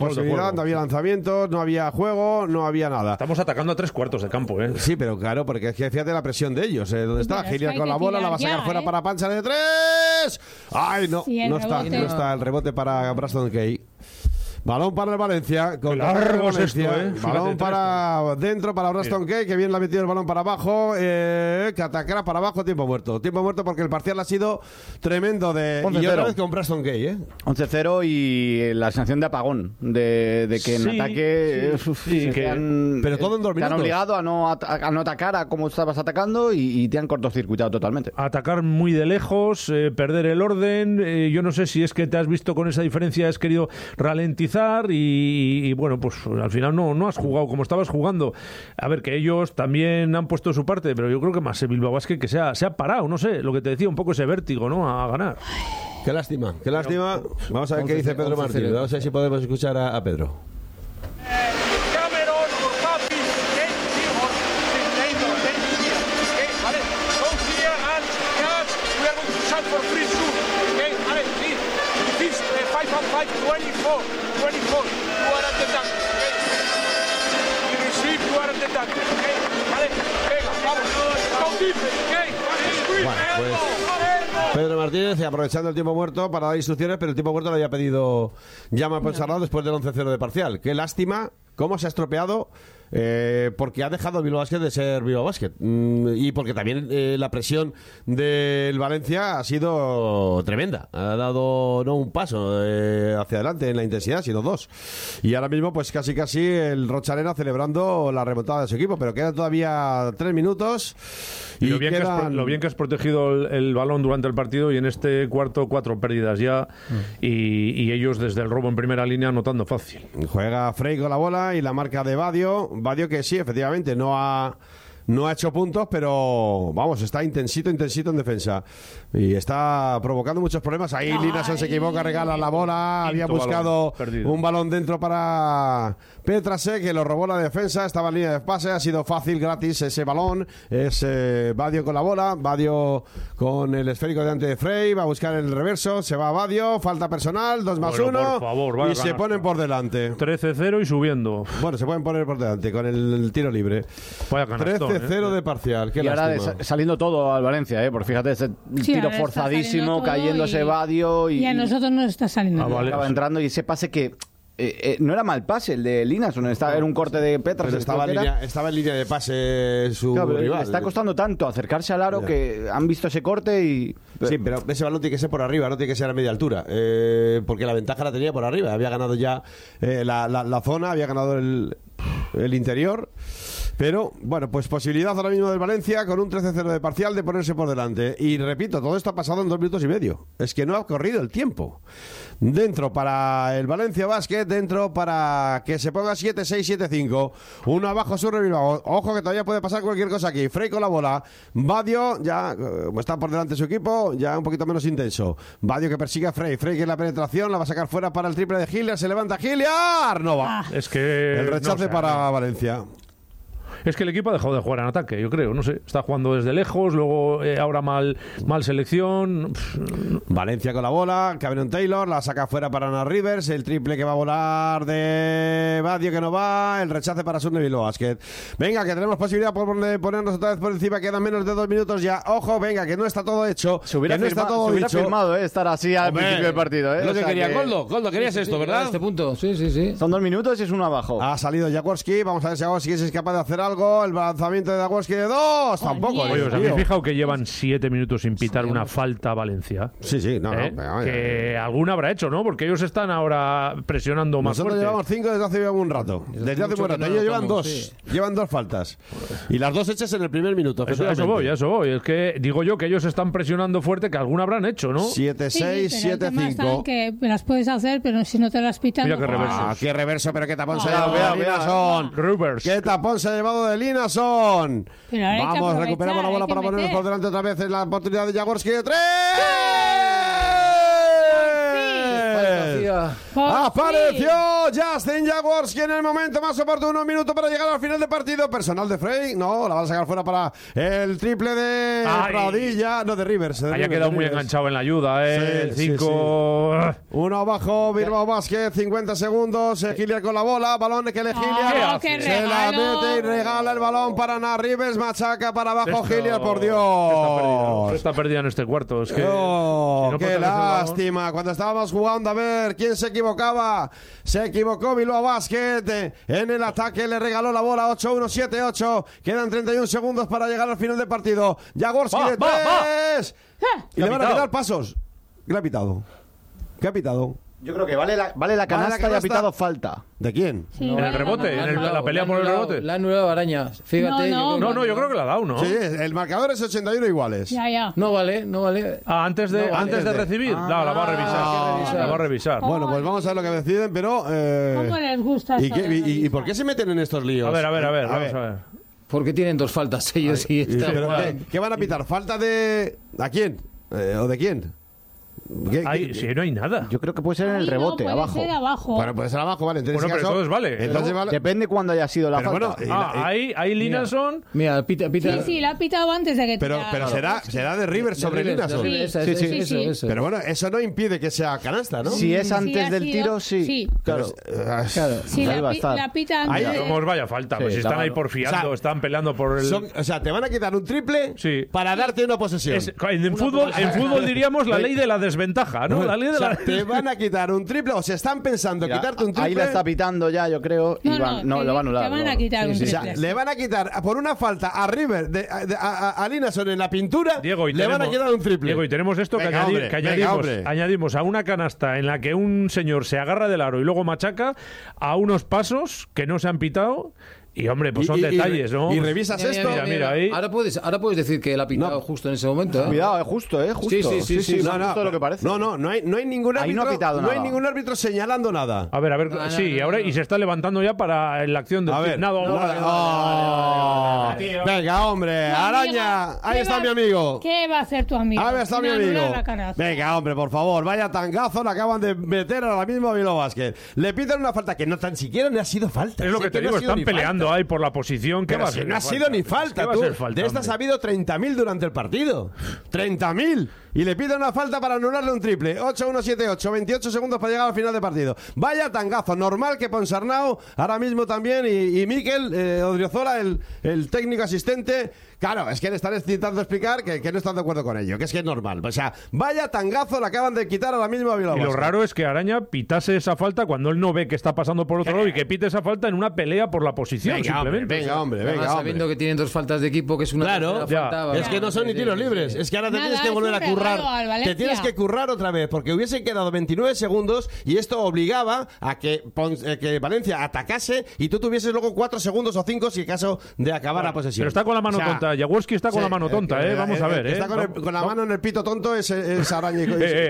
posibilidad, no había lanzamientos, no había juego, no había nada. Estamos atacando a 3/4 de campo, ¿eh? Sí, pero claro, porque es que fíjate la presión de ellos. ¿Dónde está? Gilia con la bola, la va a sacar fuera para Pancha de 3. ¡Ay, no! Sí, no está el rebote para Braston Kay. Balón para el Valencia. Con largo es esto, Balón para dentro para Braston Kay, que bien le ha metido el balón para abajo. Que atacará para abajo, tiempo muerto. Tiempo muerto porque el parcial ha sido tremendo de... Y otra vez con Braston Kay, 11-0 y la sensación de apagón. De que en ataque... pero todo en 2 minutos. Te han obligado a no atacar a como estabas atacando y te han cortocircuitado totalmente. Atacar muy de lejos, perder el orden. Yo no sé si es que te has visto con esa diferencia, has querido ralentizar y bueno, pues al final no has jugado como estabas jugando. A ver, que ellos también han puesto su parte, pero yo creo que más el Bilbao Basket que se ha parado, no sé, lo que te decía, un poco ese vértigo, ¿no? A ganar. Qué lástima, qué lástima. Vamos a ver qué dice Pedro Martínez. Vamos a ver si podemos escuchar a Pedro. Bueno, pues Pedro Martínez aprovechando el tiempo muerto para dar instrucciones, pero el tiempo muerto lo había pedido Llama Ponsarnau después del 11-0 de parcial. Qué lástima cómo se ha estropeado, porque ha dejado Bilbao Basket de ser Bilbao Basket, y porque también la presión del Valencia ha sido tremenda. Ha dado no un paso hacia adelante en la intensidad, sino 2. Y ahora mismo pues casi el Rochalena celebrando la remontada de su equipo, pero quedan todavía 3 minutos. Y lo bien que has protegido el balón durante el partido, y en este cuarto 4 pérdidas ya, y ellos desde el robo en primera línea anotando fácil. Juega Frey con la bola y la marca de Badio que sí, efectivamente no ha hecho puntos, pero vamos, está intensito en defensa y está provocando muchos problemas. Ahí Linason se equivoca, regala la bola, había buscado un balón dentro para Petrasek, que lo robó la defensa, estaba en línea de pase, ha sido fácil, gratis ese balón. Es Badio con la bola, Badio con el esférico delante de Frey, va a buscar el reverso, se va a Badio, falta personal, 2+1, por favor, y se ponen por delante. 13-0 y subiendo. Bueno, se pueden poner por delante con el tiro libre. 13-0 de parcial. Qué y ahora saliendo todo al Valencia, porque fíjate ese tiro forzadísimo, cayéndose Badio y a nosotros nos está saliendo. Estaba entrando y ese pase que no era mal pase el de Linason, era un corte de Petras. Estaba en línea de pase su rival. Le está costando tanto acercarse al aro que han visto ese corte y... Sí, pero ese balón tiene que ser por arriba, no tiene que ser a media altura, porque la ventaja la tenía por arriba. Había ganado ya la zona, había ganado el interior. Pero, bueno, pues posibilidad ahora mismo del Valencia con un 13-0 de parcial de ponerse por delante. Y repito, todo esto ha pasado en 2 minutos y medio. Es que no ha corrido el tiempo. Dentro para el Valencia Basket, dentro para que se ponga 7-6, 7-5. Uno abajo sobre Bilbao. Ojo que todavía puede pasar cualquier cosa aquí. Frey con la bola. Badio, ya como está por delante su equipo, ya un poquito menos intenso. Badio que persigue a Frey. Frey que es la penetración, la va a sacar fuera para el triple de Hilliard. Se levanta Hilliard. No va. Es que el rechace para Valencia. Es que el equipo ha dejado de jugar en ataque, yo creo, no sé, está jugando desde lejos, luego ahora mal selección. Valencia con la bola, Cameron Taylor, la saca fuera para Ana Rivers, el triple que va a volar de Badio que no va, el rechace para Sunday Bilbao Basket. Venga, que tenemos posibilidad de ponernos otra vez por encima, quedan menos de 2 minutos ya, ojo, venga, que no está todo hecho, se hubiera firmado estar así al principio del partido. Lo que quería Goldo, querías esto, ¿verdad? Este punto, sí. Son 2 minutos y es uno abajo. Ha salido Jaworski, vamos a ver si Jaworski es capaz de hacer algo. El lanzamiento de Jaworski de 2 tampoco. Oye, ¿os habéis fijado que llevan 7 minutos sin pitar una falta a Valencia? Sí, que alguna habrá hecho, ¿no? Porque ellos están ahora presionando más fuerte. Nosotros llevamos 5 desde hace un rato. Desde hace un rato. Ellos llevan 2. Sí. Llevan 2 faltas. Y las 2 hechas en el primer minuto. Eso voy. Es que digo yo que ellos están presionando fuerte, que alguna habrán hecho, ¿no? 7-6, 7-5. Que las puedes hacer, pero si no te las pitan... Mira qué reverso. Qué reverso, pero qué tapón se ha llevado de Linason. Qué tapón se ha llevado de Linason. Vamos, recuperamos la bola para ponernos por delante otra vez en la oportunidad de Jaworski de 3. Mira. Apareció Justin Jaworski en el momento más oportuno, un minuto para llegar al final del partido. Personal de Frey, no, la van a sacar fuera para el triple de Pradilla, no, de Rivers. Haya quedado muy enganchado en la ayuda, el 5. Uno abajo, Bilbao Basket, 50 segundos. Hilliard con la bola, balón que le Hilliard. Se la mete y regala el balón para Ana Rivers, machaca para abajo Hilliard, por Dios. Está perdida en este cuarto. Es que, qué lástima. Cuando estábamos jugando a ver quién se equivocaba. Se equivocó Bilbao Basket. En el ataque le regaló la bola 8-1-7-8. Quedan 31 segundos para llegar al final del partido. Jaworski de 3. Y le van a quitar pasos. ¿Qué le ha pitado? ¿Qué ha pitado? Yo creo que vale la canasta y ha pitado falta. ¿De quién? Sí, en el rebote, la pelea por el rebote. La ha anulado Araña. Fíjate. No, yo creo que la ha dado, ¿no? Sí, el marcador es 81 iguales. Ya. No vale. Antes de recibir. La va a revisar. La va a revisar. Bueno, pues vamos a ver lo que deciden, pero... ¿Cómo les gusta eso? ¿Y por qué se meten en estos líos? A ver, vamos a ver. Porque tienen 2 faltas ellos y está ¿Qué van a pitar? ¿Falta de... ¿A quién? ¿O de quién? Si no hay nada. Yo creo que puede ser en el rebote, puede abajo. ser abajo. Bueno, puede ser abajo, vale. Bueno, pero entonces vale. Depende cuándo haya sido la falta. Ahí Linelson. Mira, pita. Sí, la ha pitado antes de que Pero será de Rivers sobre Linelson. Sí. Pero bueno, eso no impide que sea canasta, ¿no? Si es antes del tiro, sí. Claro. Sí, la pita antes. Ahí no vaya falta. Pues si están ahí porfiando, están peleando por el... O sea, te van a quitar un triple para darte una posesión. En fútbol diríamos la ley de la desventaja, ¿no? Te van a quitar un triple, o sea, están pensando quitarte un triple. Ahí la está pitando ya, yo creo. No, lo va a anular. Te van a quitar un triple. O sea, le van a quitar por una falta a River, a Linelson en la pintura, Diego, le van a quitar un triple. Diego, y tenemos esto que añadimos a una canasta en la que un señor se agarra del aro y luego machaca a unos pasos que no se han pitado. Y hombre, pues son detalles, ¿no? Y revisas esto. Mira, ahí. Ahora puedes decir que él ha pitado justo en ese momento. Cuidado, justo. Sí. No, lo que parece. No hay ningún árbitro. No ha pitado nada. Hay ningún árbitro señalando nada. A ver, ahora y se está levantando ya para la acción del Venga, hombre, Araña. Ahí está mi amigo. ¿Qué va a hacer tu amigo? Ahí está mi amigo. Venga, hombre, por favor, vaya tangazo, le acaban de meter ahora mismo a Bilbao Basket. Le piden una falta que no tan siquiera le ha sido falta. Es lo que te digo, están peleando ahí por la posición. Que no ha sido ni falta, tú. De estas ha habido 30.000 durante el partido. 30.000. Y le pide una falta para anularle un triple. 8-1-7-8, 28 segundos para llegar al final del partido. Vaya tangazo. Normal que Ponsarnau ahora mismo también y Mikel Odriozola, el técnico asistente. Claro, es que le están intentando explicar que no están de acuerdo con ello, que es normal. O sea, vaya tangazo le acaban de quitar ahora mismo a Bilbao. Y lo raro es que Araña pitase esa falta cuando él no ve que está pasando por otro lado y que pite esa falta en una pelea por la posición, simplemente. Venga, hombre. Sabiendo que tienen 2 faltas de equipo, que es una falta. Es que no son ni tiros libres. Es que ahora te tienes que volver a currar. Te tienes que currar otra vez, porque hubiesen quedado 29 segundos y esto obligaba a que Valencia atacase y tú tuvieses luego 4 segundos o 5 si caso de acabar la posesión. Pero está con la mano tonta. Jaworski está con la mano tonta, vamos a ver. Está con la mano en el pito tonto es Araña.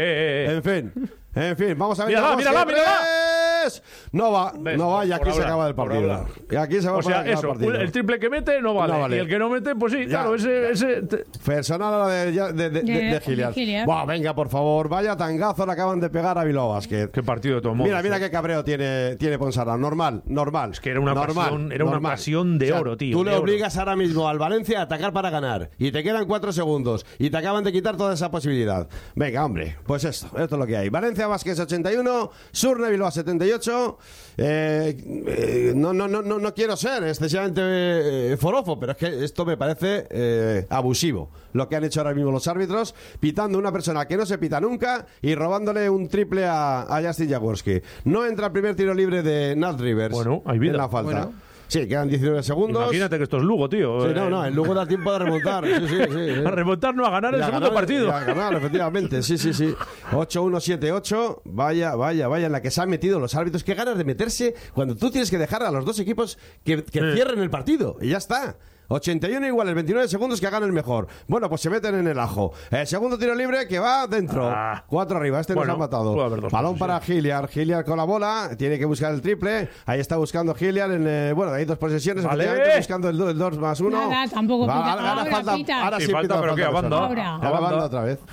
En fin, vamos a ver. Mírala. No va, y aquí se acaba el partido. Y aquí se va a el partido. El triple que mete no vale. Y el que no mete, pues sí, claro, ese... Personal de Hilliard. Buah, venga, por favor, vaya tangazo le acaban de pegar a Bilbao Basket. Qué partido de todo modo. Mira qué cabreo tiene Ponsarnau. Normal. Es que era una ocasión de oro, tío. Tú le obligas ahora mismo al Valencia a atacar para ganar. Y te quedan 4 segundos. Y te acaban de quitar toda esa posibilidad. Venga, hombre, pues esto es lo que hay. Valencia Basket 81, Surne Bilbao 78. No quiero ser excesivamente forofo, pero es que esto me parece abusivo. Lo que han hecho ahora mismo los árbitros, pitando una persona que no se pita nunca y robándole un triple a Justin Jaworski. No entra el primer tiro libre de Nat Rivers. Bueno, hay vida. En la falta. Bueno. Sí, quedan 19 segundos. Imagínate que esto es Lugo, tío. Sí, el Lugo da tiempo de remontar. Sí. A remontar, no, a ganar el segundo partido. A ganar, efectivamente. Sí. 8-1-7-8. Vaya, en la que se han metido los árbitros. Qué ganas de meterse cuando tú tienes que dejar a los dos equipos que cierren el partido. Y ya está. 81 iguales, 29 segundos que hagan el mejor. Bueno, pues se meten en el ajo. El segundo tiro libre que va dentro. 4 arriba, nos han matado. Balón para Hilliard. Hilliard con la bola, tiene que buscar el triple. Ahí está buscando Hilliard. Hay 2 posesiones. Vale. Buscando el 2 más 1. Nada, tampoco pita. Ahora sí falta, pero que a banda otra vez.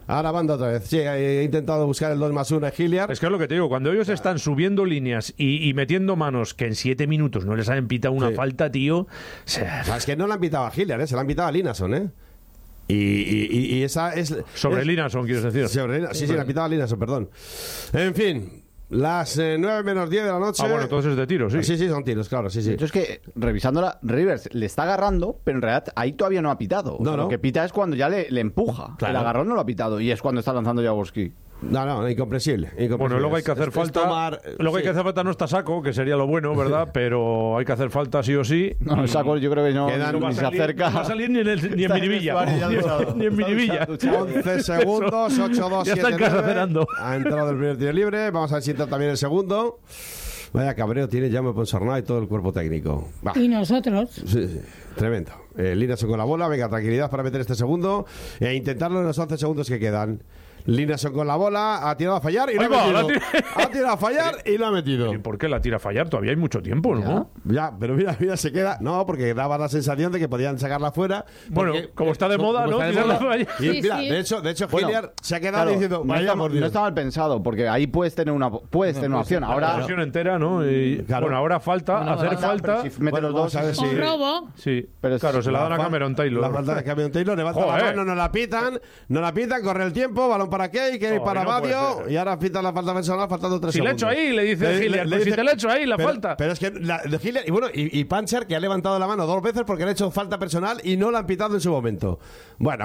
Ahora banda otra vez. Sí, he intentado buscar el 2+1 a Hilliard. Es que es lo que te digo, cuando ellos están subiendo líneas y metiendo manos que en 7 minutos no les han pitado una falta, tío. Es que no la han pitado a Hilliard, se la han pitado a Linason, ¿eh? Y esa es... Sobre Linason, quieres decir. Sí, la han pitado a Linason, perdón. En fin... Las 9 menos 10 de la noche. Bueno, entonces es de tiros, sí. Sí, son tiros, claro, sí. Entonces es que, revisándola, Rivers le está agarrando, pero en realidad ahí todavía no ha pitado. No. Lo que pita es cuando ya le empuja. Claro. El agarrón no lo ha pitado y es cuando está lanzando Jaworski. No, incomprensible. Bueno, luego hay que hacer falta. Hay que hacer falta no está Saco, que sería lo bueno, ¿verdad? Pero hay que hacer falta sí o sí. No, el Saco yo creo que no se acerca. No va a salir ni en Minivilla. Ni en Minivilla. 11 segundos, 8-2, 7-9. Ya está en casa cenando. Ha entrado el primer tiro libre. Vamos a ver si entra también el segundo. Vaya cabreo tiene Jaume Ponsarnau y todo el cuerpo técnico. Va. Y nosotros. Sí. Tremendo. Linason con la bola. Venga, tranquilidad para meter este segundo e intentarlo en los 11 segundos que quedan. Linason con la bola, ha tirado a fallar y lo ha metido. Ha tirado a fallar y lo ha metido. ¿Y por qué la tira a fallar? Todavía hay mucho tiempo, ¿no? Ya, pero mira, se queda. No, porque daba la sensación de que podían sacarla fuera. Bueno, como está de moda, ¿no? Tirarla a fallar. Y mira, de hecho, Hilliard se ha quedado diciendo. No está mal pensado, porque ahí puedes tener una opción. Ahora. Una opción entera, ¿no? Y, bueno, ahora falta hacer falta. Si mete los dos. Con robo. Sí, pero claro, se la dan a Cameron Taylor. La falta de Cameron Taylor, levanta la mano, no la pitan, corre el tiempo, balón para Key para Badio, y ahora pita la falta personal faltando 3 segundos. Si le echo ahí, le dice Hilliard, si te le echo ahí, la falta. Pero es que de Hilliard, y bueno, y Pancher, que ha levantado la mano 2 veces porque le ha hecho falta personal y no la han pitado en su momento. Bueno.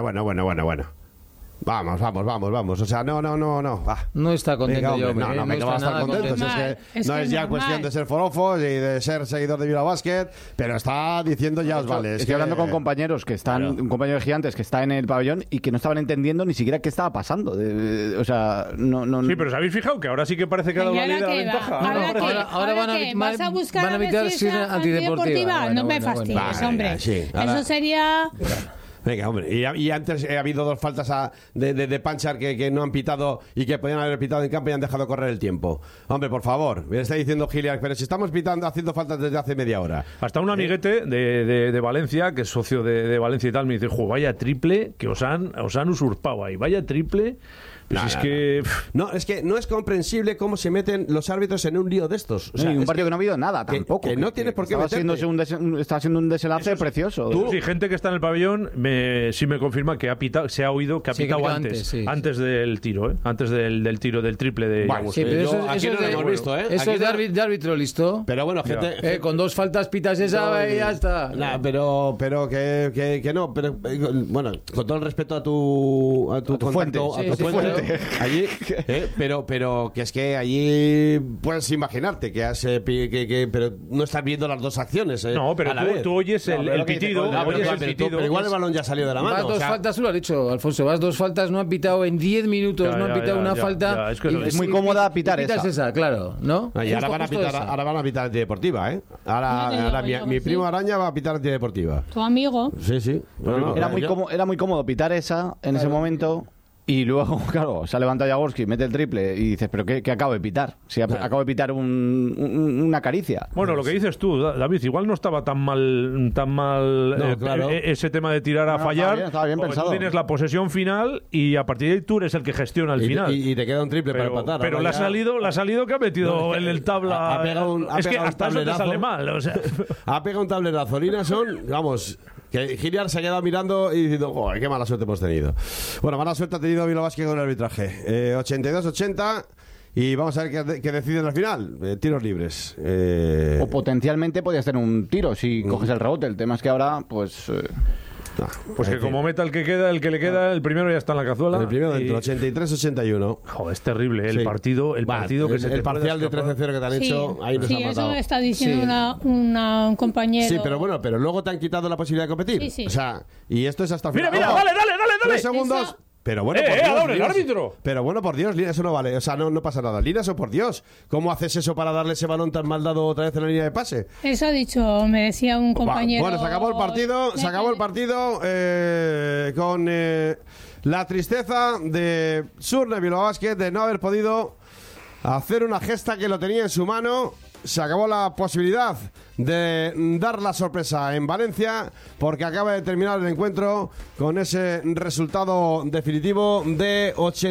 Vamos. O sea, no. No está contento yo, no va a estar contento. No es ya cuestión de ser forofos y de ser seguidor de Bilbao Basket, pero está diciendo ya os vale. Estoy hablando con compañeros que están, un compañero de Gigantes que está en el pabellón y que no estaban entendiendo ni siquiera qué estaba pasando. O sea, no. Sí, pero ¿os habéis fijado que ahora sí que parece que ha dado la ley de la ventaja? Ahora vas a buscar a ver si es antideportiva. No me fastidies, hombre. Eso sería... Venga, hombre, y antes ha habido 2 faltas de Panchar que no han pitado y que podían haber pitado en campo y han dejado correr el tiempo. Hombre, por favor, me está diciendo Hilliard, pero si estamos haciendo faltas desde hace media hora. Hasta un amiguete de Valencia, que es socio de Valencia y tal, me dice, vaya triple que os han usurpado ahí, vaya triple... Es que no es comprensible cómo se meten los árbitros en un lío de estos. O sea, un partido que no ha habido nada tampoco. Que no tienes por qué meterte. Está siendo un desenlace precioso. Sí, gente que está en el pabellón sí me confirma que se ha oído que ha pitado antes del tiro, antes del tiro del triple de sí, pero aquí no lo hemos visto, Eso es de árbitro listo. Pero bueno, gente con 2 faltas pitas esa y ya está. Pero que no, pero bueno, con todo el respeto a tu fuente, allí, pero que es que allí puedes imaginarte que pero no estás viendo las 2 acciones. No, pero tú oyes el pitido, pero igual el balón ya salió de la mano. Vas 2 faltas, tú lo has dicho, Alfonso, vas 2 faltas, no han pitado en 10 minutos, no han pitado una falta. Es muy cómoda pitar esa, claro, ¿no? Y ahora van a pitar antideportiva, Ahora mi primo Araña va a pitar antideportiva. Tu amigo. Sí. Era muy cómodo pitar esa en ese momento. Y luego, claro, se ha levantado Jaworski, mete el triple y dices, ¿pero qué acabo de pitar? Si acabo de pitar una caricia. Bueno, lo que dices tú, David, igual no estaba tan mal claro. Ese tema de tirar a fallar. Estaba bien pensado. Tú tienes la posesión final y a partir de ahí tú eres el que gestiona el final. Y te queda un triple para empatar. Pero le ha salido que ha metido en el tabla. Es que hasta eso te sale mal. O sea. Ha pegado un tablerazo. Linason, vamos... Que Hilliard se ha quedado mirando y diciendo, ¡joder, qué mala suerte hemos tenido! Bueno, mala suerte ha tenido Bilbao Basket con el arbitraje. 82-80 y vamos a ver qué deciden al final. Tiros libres. O potencialmente podías tener un tiro si coges el rebote. El tema es que ahora, pues... Pues que como meta el que le queda, el primero ya está en la cazuela. El primero dentro, 83-81. Joder, es terrible el partido que el parcial de 13-0 que te han hecho, ahí nos ha matado. Sí, eso está diciendo un compañero. Sí, pero bueno, luego te han quitado la posibilidad de competir. Sí. O sea, y esto es hasta el final. Mira, dale. 3 segundos. Eso. Pero bueno, por Dios, el árbitro. Pero bueno, por Dios, eso no vale. O sea, no pasa nada. Linason, por Dios. ¿Cómo haces eso para darle ese balón tan mal dado otra vez en la línea de pase? Eso ha dicho, me decía un compañero. Bueno, se acabó el partido con la tristeza de Surne Bilbao Basket de no haber podido hacer una gesta que lo tenía en su mano se acabó la posibilidad de dar la sorpresa en Valencia, porque acaba de terminar el encuentro con ese resultado definitivo de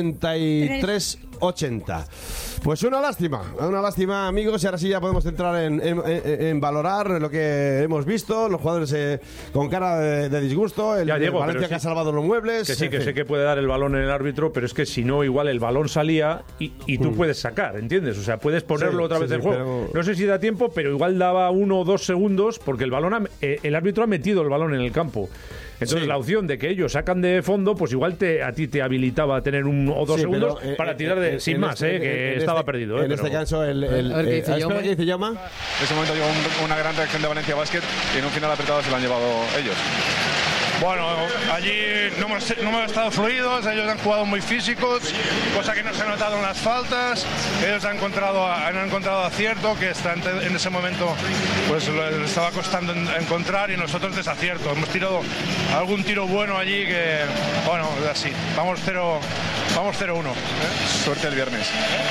83-80. Pues una lástima, amigos, y ahora sí ya podemos centrar en valorar lo que hemos visto, los jugadores con cara de disgusto, el Valencia que ha salvado los muebles. Que sí, que sé que puede dar el balón en el árbitro, pero es que si no, igual el balón salía y tú puedes sacar, ¿entiendes? O sea, puedes ponerlo otra vez en juego. Pero... No sé si da tiempo, pero igual daba 1 o 2 segundos, porque el árbitro ha metido el balón en el campo. Entonces la opción de que ellos sacan de fondo, pues igual a ti te habilitaba a tener 1 o 2 segundos para tirar sin más, que estaba perdido. En este caso, a ver qué dice Jaume. En ese momento llegó una gran reacción de Valencia Basket y en un final apretado se lo han llevado ellos. Bueno, allí no hemos estado fluidos, ellos han jugado muy físicos, cosa que no se ha notado en las faltas. Ellos han encontrado acierto, que en ese momento pues les estaba costando encontrar, y nosotros desacierto. Hemos tirado algún tiro bueno allí que, bueno, así, vamos 0-1. Suerte el viernes.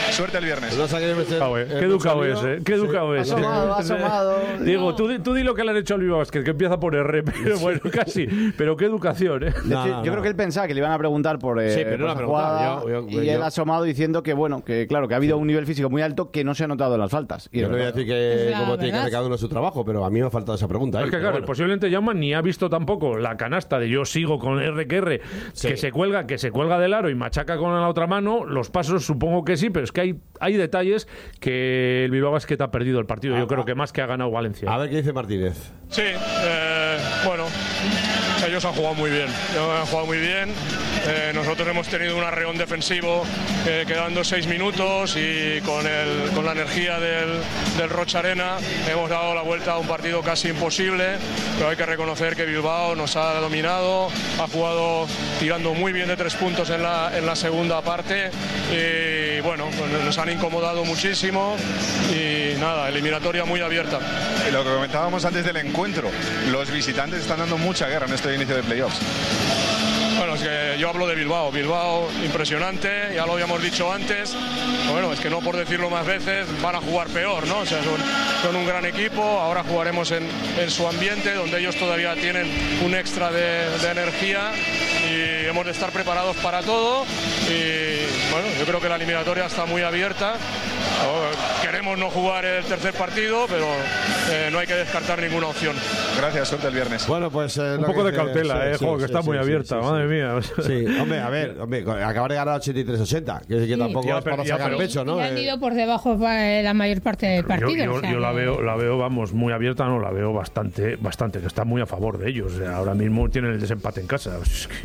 Qué educado es, Qué educado es. Asomado. Digo, tú di lo que le han hecho al Bilbao Basket, que empieza por R, pero bueno, casi. Pero qué educación, Yo creo que él pensaba que le iban a preguntar por la jugada, y él ha asomado diciendo que, bueno, que claro, que ha habido un nivel físico muy alto que no se ha notado en las faltas. Y yo no voy a decir que como tiene que hacer cada uno su trabajo, pero a mí me ha faltado esa pregunta. Es que claro, posiblemente Jaume ni ha visto tampoco la canasta de yo sigo con R, que se cuelga del aro y machaca con la otra mano. Los pasos supongo que sí, pero es que hay detalles que el Bilbao Basket ha perdido el partido. Yo creo que más que ha ganado Valencia. A ver qué dice Martínez. Sí, bueno, ellos han jugado muy bien. Nosotros hemos tenido un arreón defensivo quedando 6 minutos, y con la energía del Rocha Arena hemos dado la vuelta a un partido casi imposible, pero hay que reconocer que Bilbao nos ha dominado, ha jugado tirando muy bien de 3 puntos en la segunda parte, y bueno, pues nos han incomodado muchísimo, y nada, eliminatoria muy abierta. Y lo que comentábamos antes del encuentro, los visitantes están dando mucha guerra en este inicio de playoffs. Bueno, es que yo hablo de Bilbao, impresionante, ya lo habíamos dicho antes. Bueno, es que no por decirlo más veces, van a jugar peor, ¿no? O sea, son un gran equipo, ahora jugaremos en su ambiente, donde ellos todavía tienen un extra de energía, y hemos de estar preparados para todo. Y bueno, yo creo que la eliminatoria está muy abierta. Queremos no jugar el tercer partido, pero no hay que descartar ninguna opción. Gracias, suerte el viernes. Bueno, pues un poco de cautela, que está muy abierta, madre mía. Sí, hombre, acabar de ganar 83-80, que tampoco es para sacar pecho, ¿no? Y han ido por debajo la mayor parte del partido. Yo la veo, vamos, muy abierta, no, la veo bastante, que está muy a favor de ellos. O sea, ahora mismo tienen el desempate en casa.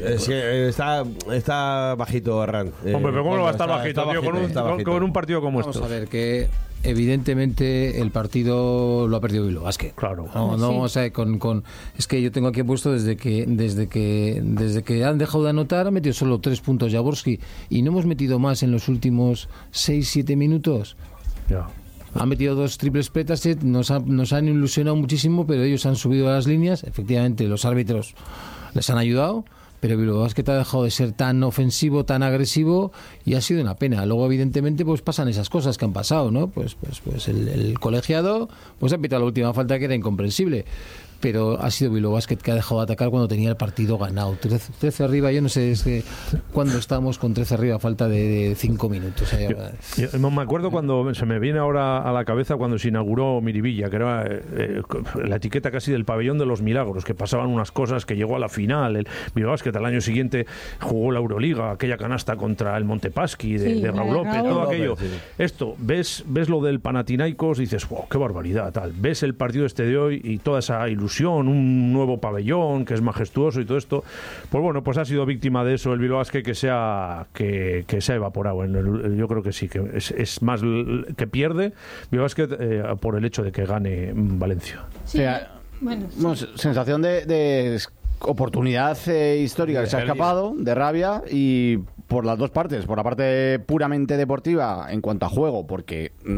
Está bajito, Herrán. Hombre, pero ¿cómo lo va a estar bajito, tío? Con un partido como Vamos a ver, que evidentemente el partido lo ha perdido Bilbao Basket. Claro. O sea, es que yo tengo aquí puesto desde que han dejado de anotar, han metido solo 3 puntos Jaworski, y no hemos metido más en los últimos 6-7 minutos. Ya. Han metido 2 triples Petaset, nos han ilusionado muchísimo, pero ellos han subido a las líneas. Efectivamente, los árbitros les han ayudado, pero Bilbao Basket ha dejado de ser tan ofensivo, tan agresivo, y ha sido una pena. Luego, evidentemente, pues pasan esas cosas que han pasado, ¿no? Pues el colegiado pues ha pitado la última falta, que era incomprensible. Pero ha sido Bilbao Basket que ha dejado de atacar cuando tenía el partido ganado. 13 arriba, yo no sé cuándo estábamos con 13 arriba a falta de 5 minutos. Yo me acuerdo cuando se me viene ahora a la cabeza cuando se inauguró Miribilla, que era la etiqueta casi del pabellón de los milagros, que pasaban unas cosas, que llegó a la final. El Bilbao Basket al año siguiente jugó la Euroliga, aquella canasta contra el Montepaschi de Raúl López, todo aquello. Sí. Esto, ves lo del Panathinaikos y dices, wow, qué barbaridad, tal. Ves el partido de hoy y toda esa ilusión, un nuevo pabellón que es majestuoso y todo esto, pues bueno, pues ha sido víctima de eso el Bilbao Basket, que se ha evaporado. Yo creo que sí, que es más que pierde Bilbao Basket por el hecho de que gane Valencia. Sí, sensación de oportunidad histórica que se ha escapado, de rabia, y por las dos partes, por la parte puramente deportiva en cuanto a juego, porque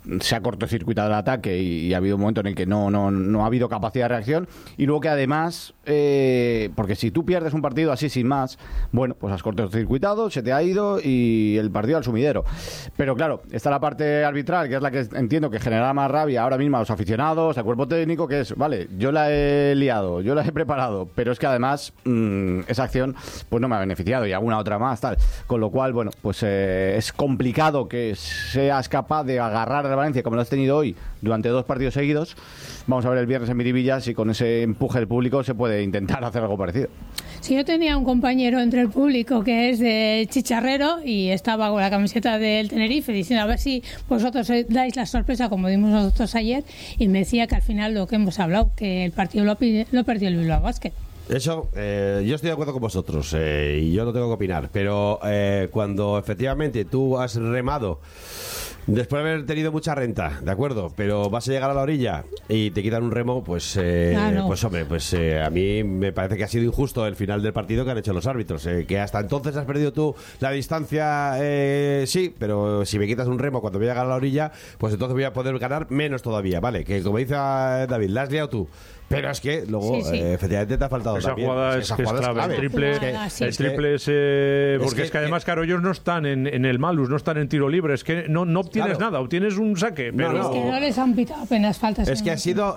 se ha cortocircuitado el ataque y ha habido un momento en el que no ha habido capacidad de reacción, y luego que además, porque si tú pierdes un partido así sin más, bueno, pues has cortocircuitado, se te ha ido y el partido al sumidero. Pero claro, está la parte arbitral, que es la que entiendo que genera más rabia ahora mismo a los aficionados, al cuerpo técnico, que es, vale, yo la he liado, yo la he preparado, pero es que además esa acción pues no me ha beneficiado y alguna otra más, tal. Con lo cual, bueno, pues es complicado que seas capaz de agarrar a Valencia como lo has tenido hoy durante 2 partidos seguidos. Vamos a ver el viernes en Miribilla si con ese empuje del público se puede intentar hacer algo parecido. Sí, yo tenía un compañero entre el público que es de chicharrero y estaba con la camiseta del Tenerife diciendo a ver si vosotros dais la sorpresa como dimos nosotros ayer, y me decía que al final lo que hemos hablado, que el partido lo perdió el Bilbao Basket. Eso, yo estoy de acuerdo con vosotros y yo no tengo que opinar, pero cuando efectivamente tú has remado después de haber tenido mucha renta, ¿de acuerdo? Pero vas a llegar a la orilla y te quitan un remo, pues hombre, pues a mí me parece que ha sido injusto el final del partido que han hecho los árbitros. Que hasta entonces has perdido tú la distancia, sí, pero si me quitas un remo cuando voy a llegar a la orilla, pues entonces voy a poder ganar menos todavía, ¿vale? Que como dice David, la has liado tú. Pero es que luego, efectivamente, te ha faltado esa también. Jugada es clave. El triple es porque es que además, claro, ellos no están en el malus, no están en tiro libre. Es que no obtienes nada, obtienes un saque. Pero... Es que no les han pitado apenas faltas. Es que ha sido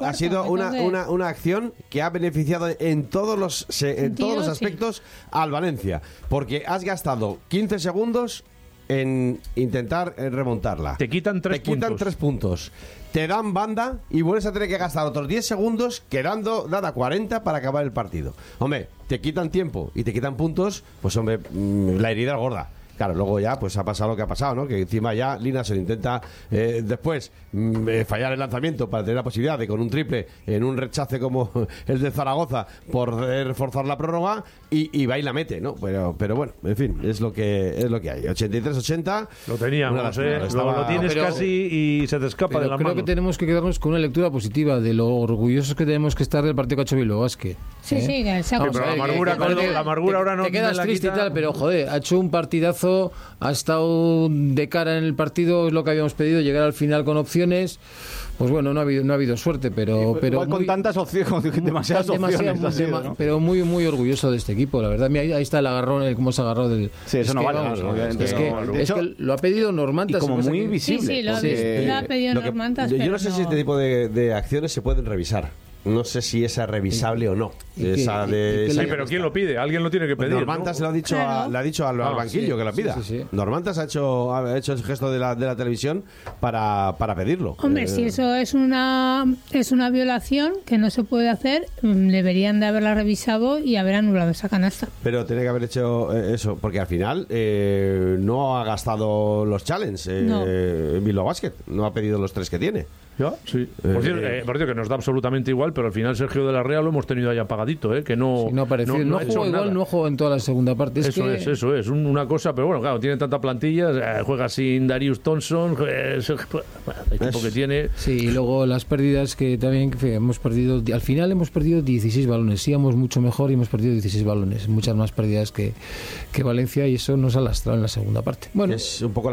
una acción que ha beneficiado en todos los aspectos al Valencia. Porque has gastado 15 segundos en intentar remontarla. Te quitan 3 puntos. Te dan banda y vuelves a tener que gastar otros 10 segundos, quedando dada 40 para acabar el partido. Hombre, te quitan tiempo y te quitan puntos, pues hombre, la herida es gorda. Claro, luego ya pues ha pasado lo que ha pasado, ¿no? Que encima ya Linason intenta después fallar el lanzamiento para tener la posibilidad de con un triple en un rechace como el de Zaragoza poder forzar la prórroga y va y la mete, ¿no? Pero bueno, en fin, es lo que hay. 83-80. Lo teníamos, lo tienes casi y se te escapa de la mano. Creo que tenemos que quedarnos con una lectura positiva de lo orgullosos que tenemos que estar del partido que ha hecho Bilbao Basket. Sí, que se ha pero la amargura ahora no te quedas triste y tal, pero joder, ha hecho un partidazo. Ha estado de cara en el partido, es lo que habíamos pedido, llegar al final con opciones. Pues bueno, no ha habido suerte, pero con tantas opciones, demasiadas opciones, ¿no? Pero muy muy orgulloso de este equipo, la verdad. Mira, ahí está el agarrón, cómo se agarró del. Sí, eso no vale. Es que lo ha pedido Normantas y como muy visible. Sí, lo ha pedido Normantas. Yo no sé si este tipo de acciones se pueden revisar. No sé si esa es revisable o no. Sí, pero ¿quién lo pide? Alguien lo tiene que pedir. Normantas se lo ha dicho al banquillo que lo pida. Sí. Normantas ha hecho el gesto de la televisión para pedirlo. Hombre, si eso es una violación que no se puede hacer, deberían de haberla revisado y haber anulado esa canasta. Pero tiene que haber hecho eso, porque al final no ha gastado los challenges en Bilbao Basket. No ha pedido los 3 que tiene. ¿Ya? Sí. Por cierto, que nos da absolutamente igual, pero al final Sergio de la Rea lo hemos tenido ahí apagadito, que no... Sí, no apareció. No jugó igual, no jugó en toda la segunda parte. Eso es una cosa, pero bueno, claro, tiene tanta plantilla, juega sin Darius Thompson, el equipo que tiene... Sí, y luego las pérdidas que también hemos perdido, al final hemos perdido 16 balones, íbamos mucho mejor y hemos perdido 16 balones, muchas más pérdidas que Valencia, y eso nos ha lastrado en la segunda parte. Bueno, es un poco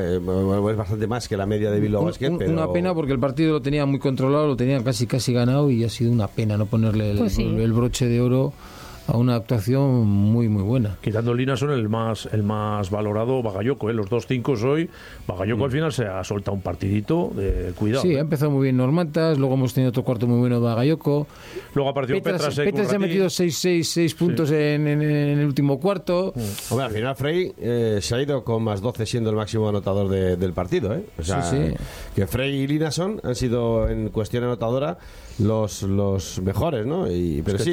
es bastante más que la media de Bilbao Basket, pero... Una pena porque el partido lo tenía muy controlado, lo tenía casi ganado, y ha sido una pena no ponerle el broche de oro a una actuación muy muy buena. Quitando Linason, el más valorado Bagayoko, los 2-5 hoy. Bagayoko al final se ha soltado un partidito de cuidado. Sí, ha empezado muy bien Normantas, luego hemos tenido otro cuarto muy bueno de Bagayoko. Luego apareció Petrasek. Petras ha metido 6 puntos en el último cuarto. Hombre, al final Frey se ha ido con más 12 siendo el máximo anotador del partido, O sea, que Frey y Linason han sido en cuestión anotadora los mejores, ¿no? Pero sí,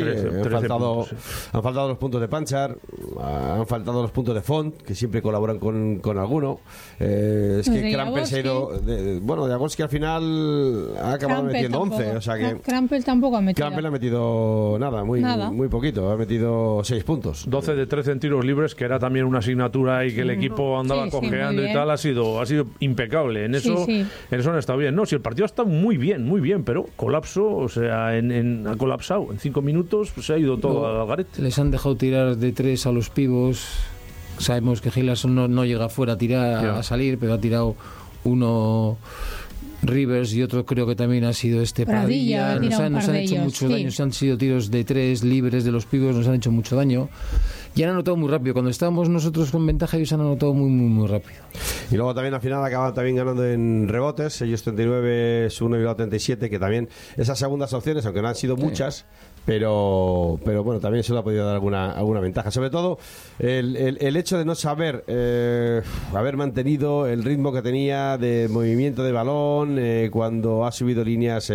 han faltado los puntos de Panchar, han faltado los puntos de Font, que siempre colaboran con alguno. Es que Krampel se ha ido... de Agolski al final ha acabado metiendo 11. O sea que Krampel tampoco ha metido. Krampel ha metido nada, muy poquito. Ha metido 6 puntos. 12 de 13 en tiros libres, que era también una asignatura y que el equipo andaba cojeando y tal. Ha sido impecable. En eso no está bien. No, si el partido está muy bien, pero colapso. O sea, ha colapsado. En 5 minutos se ha ido todo al garete. Les han dejado tirar de 3 a los pivos. Sabemos que Gilarson no llega afuera a tirar, a salir, pero ha tirado uno Rivers y otro creo que también ha sido Pradilla. Nos han hecho mucho daño, han sido tiros de 3 libres de los pibos, nos han hecho mucho daño. Y han anotado muy rápido. Cuando estábamos nosotros con ventaja, ellos han anotado muy rápido. Y luego también al final acaban también ganando en rebotes, ellos 39, su 1 y 37, que también esas segundas opciones, aunque no han sido muchas, pero bueno, también se le ha podido dar alguna ventaja. Sobre todo el hecho de no saber haber mantenido el ritmo que tenía de movimiento de balón cuando ha subido líneas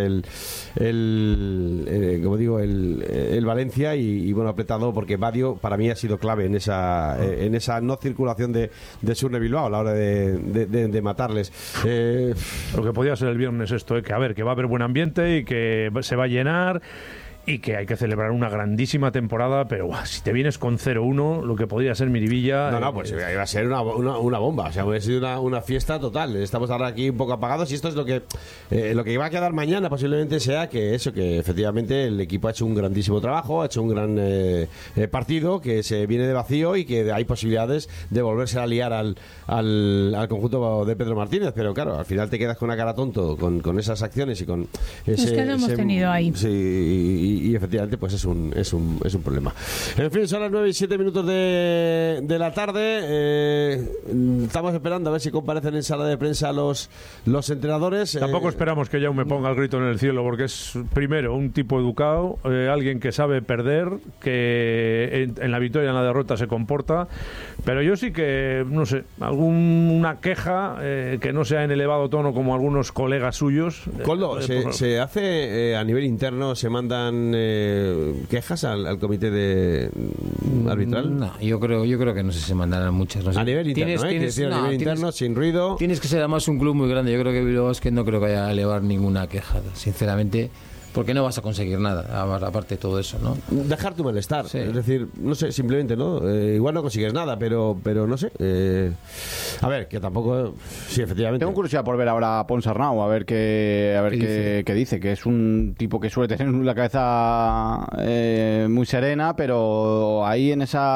como digo, el Valencia y bueno, apretado, porque Badio para mí ha sido clave en esa no circulación de Surne Bilbao a la hora de matarles. Lo que podía ser el viernes esto, que a ver, que va a haber buen ambiente y que se va a llenar y que hay que celebrar una grandísima temporada, pero si te vienes con 0-1, lo que podría ser Miribilla... No, pues iba a ser una bomba, o sea, hubiera sido una fiesta total. Estamos ahora aquí un poco apagados y esto es lo que va a quedar mañana posiblemente sea que efectivamente el equipo ha hecho un grandísimo trabajo, ha hecho un gran partido, que se viene de vacío y que hay posibilidades de volverse a liar al conjunto de Pedro Martínez, pero claro, al final te quedas con una cara tonto con esas acciones y con ese... Es que lo hemos tenido ahí. Sí, y efectivamente pues es un problema. En fin, son las 9 y 7 minutos de la tarde. Estamos esperando a ver si comparecen en sala de prensa los entrenadores. Tampoco esperamos que Jaume ponga el grito en el cielo, porque es primero un tipo educado, alguien que sabe perder, que en la victoria y en la derrota se comporta, pero yo sí que, no sé, alguna queja que no sea en elevado tono como algunos colegas suyos. Coldo, se hace a nivel interno, se mandan quejas al comité de arbitral. No, yo creo que no sé si se mandarán muchas. No sé. A nivel interno, a nivel interno, sin ruido. Tienes que ser además un club muy grande. Yo creo que Bilbao Basket no creo que vaya a elevar ninguna queja, sinceramente. Porque no vas a conseguir nada, aparte de todo eso, ¿no? Dejar tu malestar, es decir, no sé, simplemente, ¿no? Igual no consigues nada, pero no sé. A ver, que tampoco... Sí, efectivamente. Tengo curiosidad por ver ahora a Ponsarnau, a ver qué dice, que es un tipo que suele tener la cabeza muy serena, pero ahí en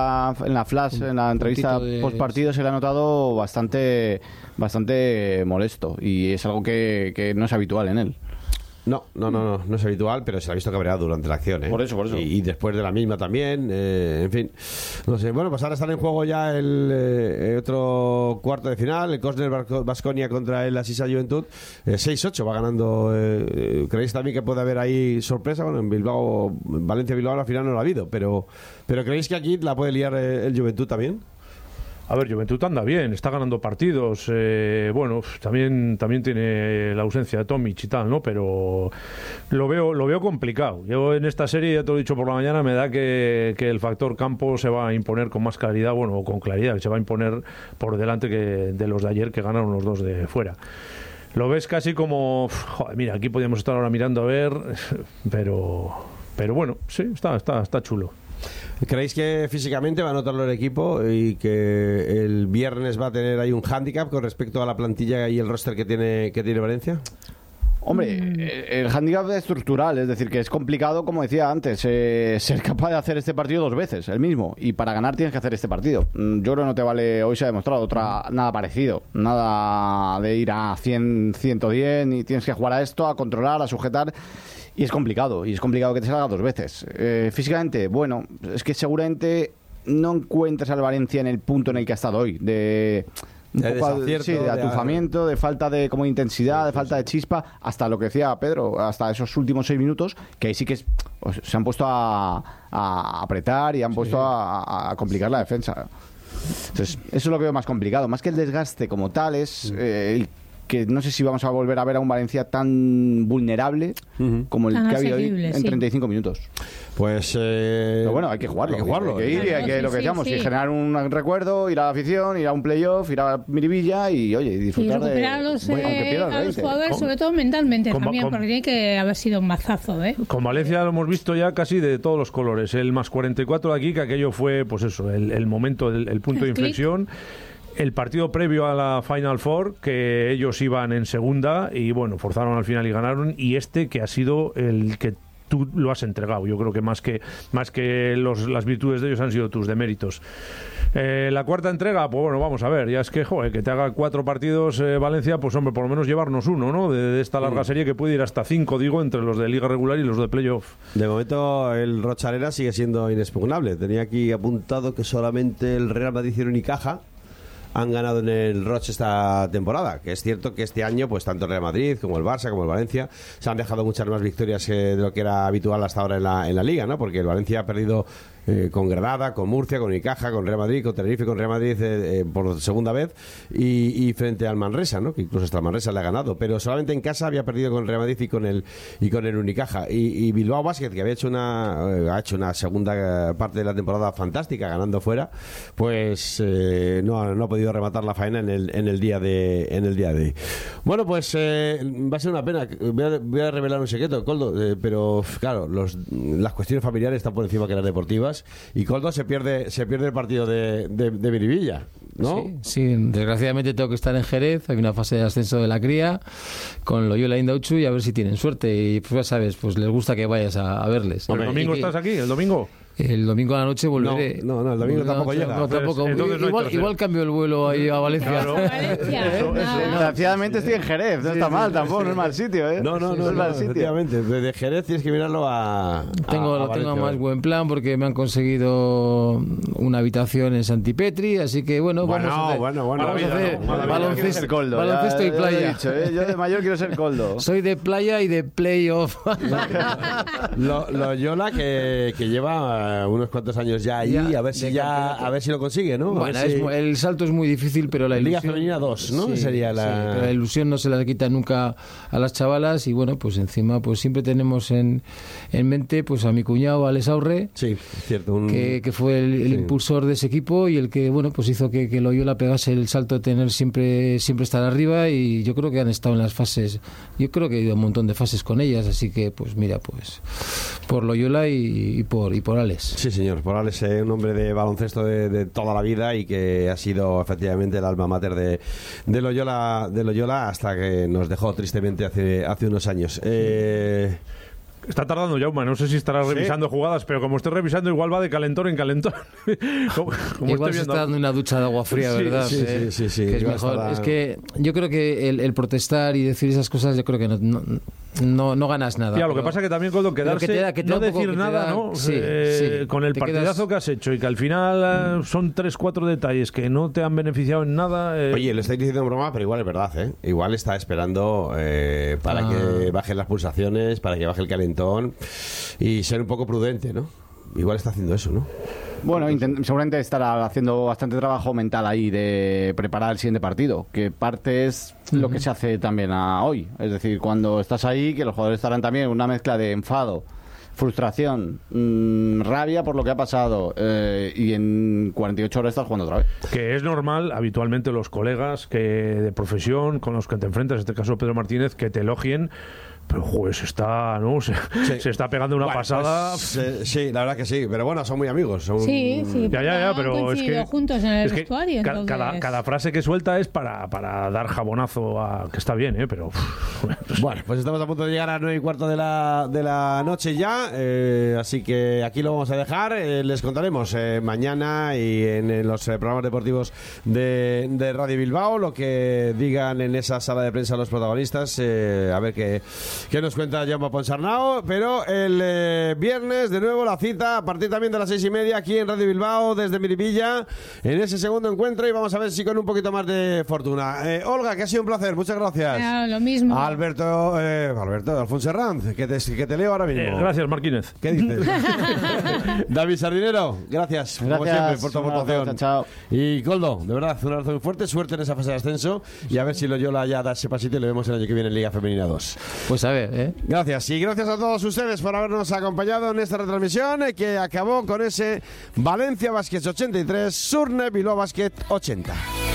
la entrevista post partido se le ha notado bastante molesto, y es algo que no es habitual en él. No es habitual, pero se la ha visto cabreado durante la acción, ¿eh? Por eso. Y después de la misma también, en fin, no sé. Bueno, pues ahora están en juego ya el otro cuarto de final, el Cosner Baskonia contra el Asisa Juventud, 6-8 va ganando. ¿Creéis también que puede haber ahí sorpresa? Bueno, en Valencia-Bilbao al final no lo ha habido, pero ¿creéis que aquí la puede liar el Juventud también? A ver, Juventud anda bien, está ganando partidos, bueno, también tiene la ausencia de Tomic y tal, ¿no? Pero lo veo complicado. Yo en esta serie, ya te lo he dicho por la mañana, me da que el factor campo se va a imponer con más claridad, o con claridad, que se va a imponer por delante de los de ayer, que ganaron los dos de fuera. Lo ves casi como, joder, mira, aquí podríamos estar ahora mirando a ver, pero bueno, sí, está chulo. ¿Creéis que físicamente va a notarlo el equipo y que el viernes va a tener ahí un hándicap con respecto a la plantilla y el roster que tiene Valencia? Hombre, el hándicap es estructural, es decir, que es complicado, como decía antes, ser capaz de hacer este partido 2 veces, el mismo, y para ganar tienes que hacer este partido. Yo creo que no te vale, hoy se ha demostrado nada parecido, nada de ir a 100, 110, y tienes que jugar a esto, a controlar, a sujetar. Y es complicado que te salga 2 veces. Físicamente, bueno, es que seguramente no encuentras al Valencia en el punto en el que ha estado hoy, de atufamiento, de falta de intensidad, de falta de chispa, hasta lo que decía Pedro, hasta esos últimos 6 minutos, que ahí sí que se han puesto a apretar y han puesto a complicar la defensa. Entonces, eso es lo que veo más complicado, más que el desgaste como tal, es que no sé si vamos a volver a ver a un Valencia tan vulnerable como el que ha habido hoy en 35 minutos. Pues pero bueno, hay que jugarlo. Hay que ir y hay que, lo que decíamos, y generar un recuerdo, ir a la afición, ir a un playoff, ir a Miribilla y, oye, disfrutar y recuperar a los jugadores, sobre todo mentalmente también, porque tiene que haber sido un mazazo, ¿eh? Con Valencia lo hemos visto ya casi de todos los colores. El más 44 de aquí, que aquello fue, pues eso, el momento, el punto de inflexión. El partido previo a la Final Four, que ellos iban en segunda y bueno, forzaron al final y ganaron, y que ha sido el que tú lo has entregado. Yo creo que más que las virtudes de ellos han sido tus deméritos. La cuarta entrega, pues bueno, vamos a ver, ya es que, joder, que te haga 4 partidos Valencia, pues hombre, por lo menos llevarnos uno, ¿no? De esta larga serie que puede ir hasta 5, digo, entre los de Liga Regular y los de Playoff. De momento el Rocharena sigue siendo inexpugnable. Tenía aquí apuntado que solamente el Real Madrid y el Unicaja han ganado en el Roche esta temporada, que es cierto que este año pues tanto el Real Madrid como el Barça como el Valencia se han dejado muchas más victorias de lo que era habitual hasta ahora en la Liga, ¿no? Porque el Valencia ha perdido con Granada, con Murcia, con Unicaja, con Real Madrid, con Tenerife, con Real Madrid por segunda vez y frente al Manresa, ¿no? Que incluso hasta el Manresa le ha ganado, pero solamente en casa había perdido con el Real Madrid y con el Unicaja. Y Bilbao Basket, que ha hecho una segunda parte de la temporada fantástica ganando fuera, pues no ha podido rematar la faena en el día de hoy. Bueno, pues va a ser una pena. Voy a revelar un secreto, Koldo, pero claro, las cuestiones familiares están por encima que las deportivas. Y Koldo se pierde el partido de Miribilla, ¿no? Sí, desgraciadamente tengo que estar en Jerez. Hay una fase de ascenso de la cría con Loyola Indautxu y a ver si tienen suerte. Y pues ya sabes, pues les gusta que vayas a verles. ¿El domingo estás aquí? ¿El domingo? El domingo a la noche volveré. No, el domingo tampoco llega. No, tampoco. Igual cambio el vuelo ahí a Valencia. Claro. Desgraciadamente estoy en Jerez, no está mal tampoco, no es mal sitio, ¿eh? No, es mal sitio. Efectivamente. Desde Jerez tienes que mirarlo a tengo más buen plan porque me han conseguido una habitación en Santipetri, así que vamos a hacer baloncesto y playa. Yo de mayor quiero ser Koldo. Soy de playa y de playoff. Loyola que lleva unos cuantos años ya ahí, a ver si lo consigue, ¿no? Bueno, el salto es muy difícil, pero la ilusión... Liga Femenina 2, ¿no? Sí, sería pero la ilusión no se la quita nunca a las chavalas y bueno, pues encima pues siempre tenemos en mente pues a mi cuñado Alex Aurre, sí, cierto, que fue el impulsor de ese equipo y el que bueno pues hizo que Loyola pegase el salto de tener siempre estar arriba y yo creo que han estado en las fases, yo creo que he ido a un montón de fases con ellas, así que pues mira, pues por Loyola y por Alex. Sí, señor, por Alex, un hombre de baloncesto de toda la vida y que ha sido efectivamente el alma mater de Loyola hasta que nos dejó tristemente hace unos años. Está tardando Jaume, no sé si estará revisando jugadas, pero como esté revisando igual va de calentón en calentón. como igual se está dando una ducha de agua fría, ¿verdad? Sí. Que es mejor. Es que yo creo que el protestar y decir esas cosas, yo creo que no ganas nada. Lo que pasa es que también cuando quedarse, no decir nada, ¿no? Con el partidazo que has hecho y que al final son 3-4 detalles que no te han beneficiado en nada. Oye, le estáis diciendo broma, pero igual es verdad, ¿eh? Igual está esperando para que bajen las pulsaciones, para que baje el calentón y ser un poco prudente, ¿no? Igual está haciendo eso, ¿no? Bueno, seguramente estará haciendo bastante trabajo mental ahí de preparar el siguiente partido, que parte es lo que se hace también hoy. Es decir, cuando estás ahí, que los jugadores estarán también en una mezcla de enfado, frustración, rabia por lo que ha pasado y en 48 horas estás jugando otra vez. Que es normal, habitualmente los colegas de profesión con los que te enfrentas, en este caso Pedro Martínez, que te elogien. Pero joder, se está pegando una pasada. Pues, sí, la verdad que sí. Pero bueno, son muy amigos. Sí, Ya, pero es que juntos en el vestuario. Cada frase que suelta es para dar jabonazo que está bien, pero... Bueno, pues estamos a punto de llegar a 9:15 de la noche ya. Así que aquí lo vamos a dejar. Les contaremos mañana y en los programas deportivos de Radio Bilbao lo que digan en esa sala de prensa los protagonistas. A ver qué nos cuenta Jaume Ponsarnau, pero el viernes de nuevo la cita a partir también de las 6:30 aquí en Radio Bilbao desde Miribilla en ese segundo encuentro y vamos a ver si con un poquito más de fortuna. Olga, que ha sido un placer, muchas gracias. Lo mismo. Alberto Alfonso Herranz, que te leo ahora mismo. Gracias, Marquínez. ¿Qué dices? David Sardinero, gracias como siempre por tu aportación. Chao. Y Koldo, de verdad, un abrazo muy fuerte, suerte en esa fase de ascenso y a ver si Loyola ya da ese pasito y le vemos el año que viene en Liga Femenina 2. Pues a ver, Gracias, y gracias a todos ustedes por habernos acompañado en esta retransmisión que acabó con ese Valencia Basket 83, Surne Bilbao Basket 80.